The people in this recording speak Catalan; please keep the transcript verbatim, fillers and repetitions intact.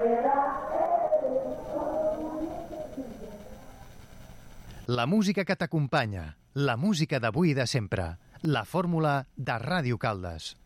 La música que t'acompanya, la música d'avui i de sempre, la fórmula de Ràdio Caldes.